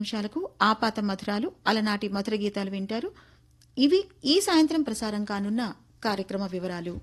నిమిషాలకు ఆపాత మధురాలు అలనాటి మధుర గీతాలు వింటారు. ఇవి ఈ సాయంత్రం ప్రసారం కానున్న కార్యక్రమ వివరాలు.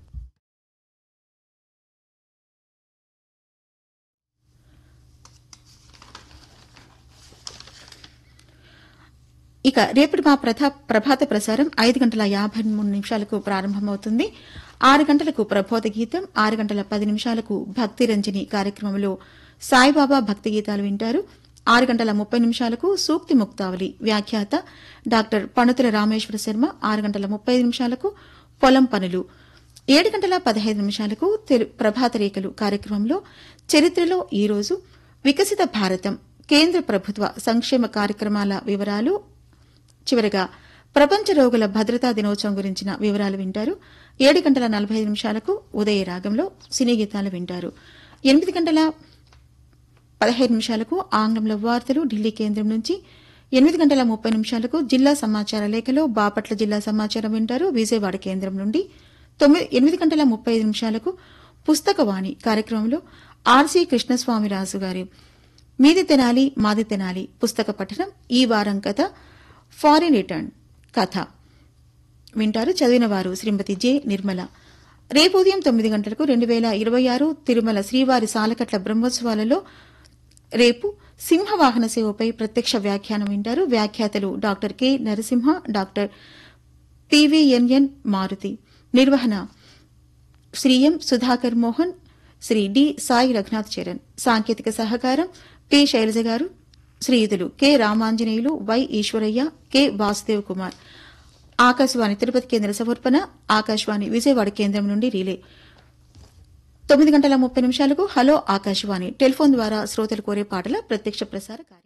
ఇక రేపటి మా ప్రభాత ప్రసారం 5:53 ప్రారంభమవుతుంది. 6 గంటలకు ప్రబోధ గీతం, 6 గంటల 10 నిమిషాలకు భక్తి రంజని కార్యక్రమంలో సాయిబాబా భక్తి గీతాలు వింటారు. 6 గంటల 30 నిమిషాలకు సూక్తి ముక్తావళి వ్యాఖ్యాత డాక్టర్ పణుతుల రామేశ్వర శర్మ. 6 గంటల 35 నిమిషాలకు పొలం పనులు. 7 గంటల 15 నిమిషాలకు ప్రభాత రేఖలు కార్యక్రమంలో చరిత్రలో ఈరోజు వికసిత భారతం కేంద్ర ప్రభుత్వ సంక్షేమ కార్యక్రమాల వివరాలు. చివరగా ప్రపంచ రోగుల భద్రతా దినోత్సవం గురించిన వివరాలు వింటారు. 7 గంటల 45 నిమిషాలకు ఉదయ రాగంలో సినీ గీతాలు వింటారు. 8 గంటల 15 నిమిషాలకు ఆంగ్లంలో వార్తలు ఢిల్లీ కేంద్రం నుంచి. 8 గంటల 30 నిమిషాలకు జిల్లా సమాచార లేఖలో బాపట్ల జిల్లా సమాచారం వింటారు విజయవాడ కేంద్రం నుండి. 8 గంటల 35 నిమిషాలకు పుస్తకవాణి కార్యక్రమంలో ఆర్సి కృష్ణస్వామిరాజు గారి మీది తెనాలి మాది తెనాలి పుస్తక పఠనం. ఈ వారం కథ ఫారిన్ రిటర్న్ కథ వింటారు. చదివిన వారు శ్రీమతి జె నిర్మల. రేపు ఉదయం 9 గంటలకు 2026 తిరుమల శ్రీవారి సాలకట్ల బ్రహ్మోత్సవాలలో రేపు సింహవాహన సేవపై ప్రత్యక్ష వ్యాఖ్యానం వింటారు. వ్యాఖ్యాతలు doctor K Narasimha, doctor PVNN Maruti. నిర్వహణ శ్రీ ఎం సుధాకర్ మోహన్, శ్రీ డి సాయి రఘునాథ్ చరణ్. సాంకేతిక సహకారం పి శైలజ గారు. శ్రీయుతులు K Ramanjaneyulu, why Eshwaraiah, K Vasudev Kumar. Akashvani Tirupati కేంద్ర సమర్పణ, ఆకాశవాణి విజయవాడ కేంద్రం నుండి రిలే. 9 గంటల 30 నిమిషాలకు హలో ఆకాశవాణి టెలిఫోన్ ద్వారా శ్రోతలు కోరే పాటల ప్రత్యక్ష ప్రసార కార్యక్రమం.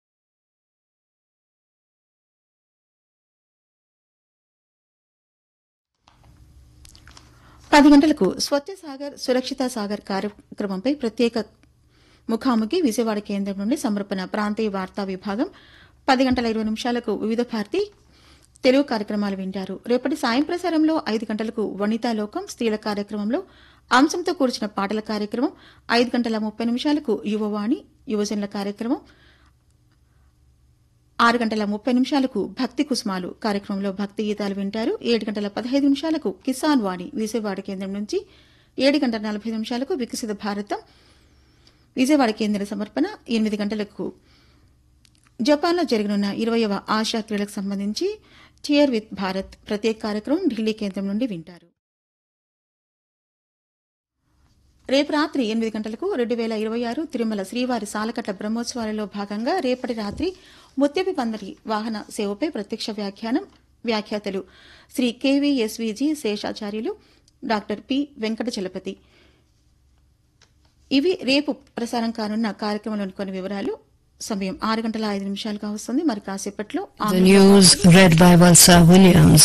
10 గంటలకు స్వచ్ఛ సాగర్ సురక్షిత సాగర్ కార్యక్రమంపై ప్రత్యేక ముఖాముఖి విజయవాడ కేంద్రం నుండి సమర్పణ ప్రాంతీయ వార్తా విభాగం. 10 గంటల 20 నిమిషాలకు వివిధ భారతి తెలుగు కార్యక్రమాలు వింటారు. రేపటి సాయం ప్రసారంలో 5 గంటలకు వనితాలోకం స్త్రీల కార్యక్రమంలో అంశంతో కూర్చిన పాటల కార్యక్రమం. 5 గంటల 30 నిమిషాలకు యువవాణి యువజనుల కార్యక్రమం. 6 గంటల 30 నిమిషాలకు భక్తి కుసుమాలు కార్యక్రమంలో భక్తి గీతాలు వింటారు. 7 గంటల 15 నిమిషాలకు కిసాన్ వాణి విజయవాడ కేంద్రం నుంచి. 7 గంటల 40 నిమిషాలకు వికసిత భారతం విజయవాడ కేంద్ర సమర్పణ. 8 గంటలకు జపాన్లో జరగనున్న 20వ ఆసియా క్రీడలకు సంబంధించి చియర్ విత్ భారత్ ప్రత్యేక కార్యక్రమం ఢిల్లీ కేంద్రం నుండి వింటారు. రేపు రాత్రి 8 గంటలకు 2026 తిరుమల శ్రీవారి సాలకట్ల బ్రహ్మోత్సవాలలో భాగంగా రేపటి రాత్రి ముత్యపి పందిరి వాహన సేవపై ప్రత్యక్ష వ్యాఖ్యానం. వ్యాఖ్యాతలు శ్రీ కెవిఎస్విజి శేషాచార్యులు, డాక్టర్ పి వెంకట చలపతి. ఇవి రేపు ప్రసారం కానున్న కార్యక్రమంలోని కొన్ని వివరాలు. సమయం 6 గంటల 5 నిమిషాలుగా వస్తుంది. మరి కాసేపట్లో The news read by Valsa Williams.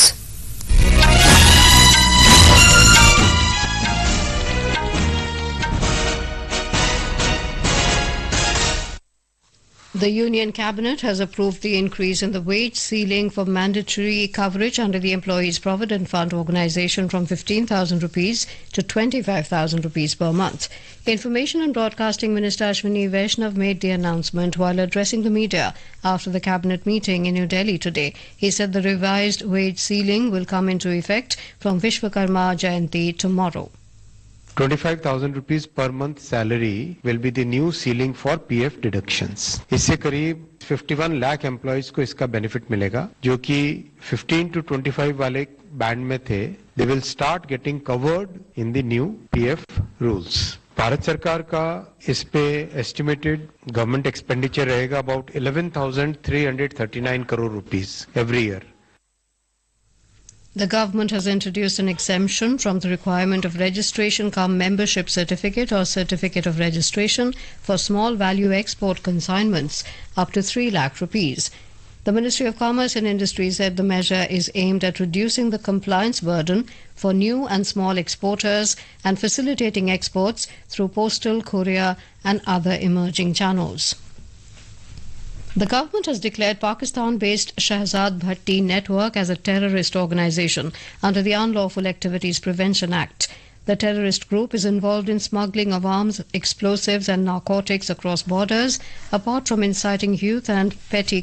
The Union Cabinet has approved the increase in the wage ceiling for mandatory coverage under the Employees Provident Fund organisation from 15,000 rupees to 25,000 rupees per month. Information and Broadcasting Minister Ashwini Vaishnav made the announcement while addressing the media after the Cabinet meeting in New Delhi today. He said the revised wage ceiling will come into effect from Vishwakarma Jayanti tomorrow. 25,000 rupees per month salary will be the new ceiling for PF deductions. इससे करीब 51 lakh employees को इसका benefit मिलेगा जो कि 15 to 25 वाले band में थे. They will start getting covered in the new PF rules. Bharat सरकार का इस पे एस्टिमेटेड गवर्नमेंट एक्सपेंडिचर रहेगा about 11,339 crore rupees every year. The government has introduced an exemption from the requirement of registration cum membership certificate or certificate of registration for small value export consignments up to 3 lakh rupees. The Ministry of Commerce and Industry said the measure is aimed at reducing the compliance burden for new and small exporters and facilitating exports through postal, courier and other emerging channels. The government has declared Pakistan-based Shahzad Bhatti Network as a terrorist organisation under the Unlawful Activities Prevention Act. The terrorist group is involved in smuggling of arms, explosives and narcotics across borders, apart from inciting youth and petty